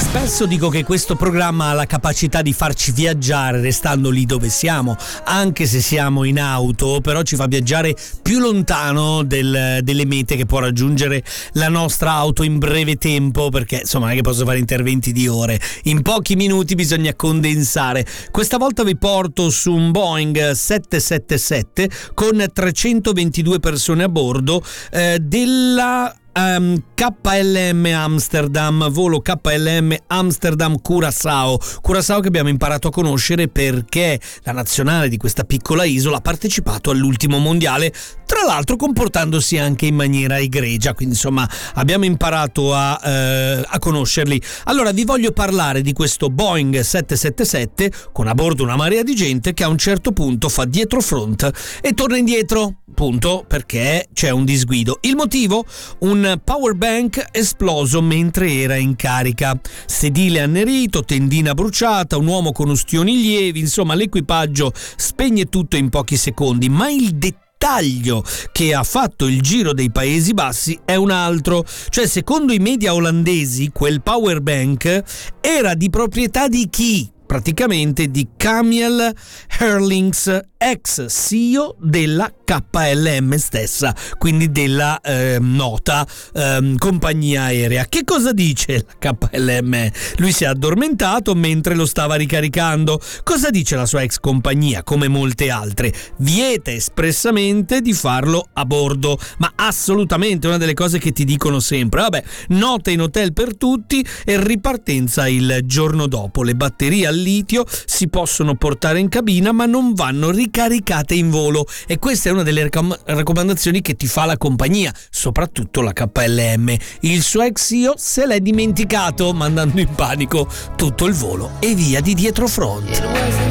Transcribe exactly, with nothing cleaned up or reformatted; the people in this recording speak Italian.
Spesso dico che questo programma ha la capacità di farci viaggiare restando lì dove siamo, anche se siamo in auto, però ci fa viaggiare più lontano del, delle mete che può raggiungere la nostra auto in breve tempo, perché insomma non è che posso fare interventi di ore, in pochi minuti bisogna condensare. Questa volta vi porto su un Boeing sette sette sette con trecentoventidue persone a bordo eh, della Um, K L M Amsterdam, volo K L M Amsterdam Curaçao Curaçao che abbiamo imparato a conoscere perché la nazionale di questa piccola isola ha partecipato all'ultimo mondiale, tra l'altro comportandosi anche in maniera egregia, quindi insomma abbiamo imparato a, eh, a conoscerli. Allora vi voglio parlare di questo Boeing sette sette sette con a bordo una marea di gente che a un certo punto fa dietro front e torna indietro, punto, perché c'è un disguido. Il motivo? Un power bank esploso mentre era in carica, sedile annerito, tendina bruciata, un uomo con ustioni lievi, insomma l'equipaggio spegne tutto in pochi secondi, ma il dettaglio che ha fatto il giro dei Paesi Bassi è un altro, cioè secondo i media olandesi quel power bank era di proprietà di chi? Praticamente di Camille Herlings, ex C E O della K L M stessa, quindi della eh, nota eh, compagnia aerea. Che cosa dice la K L M? Lui si è addormentato mentre lo stava ricaricando. Cosa dice la sua ex compagnia? Come molte altre, vieta espressamente di farlo a bordo, ma assolutamente una delle cose che ti dicono sempre. Vabbè, nota in hotel per tutti e ripartenza il giorno dopo. Le batterie al litio si possono portare in cabina ma non vanno ricaricate in volo, e questa è una delle raccomandazioni che ti fa la compagnia, soprattutto la K L M. Il suo ex C E O se l'è dimenticato, mandando in panico tutto il volo e via di dietro front.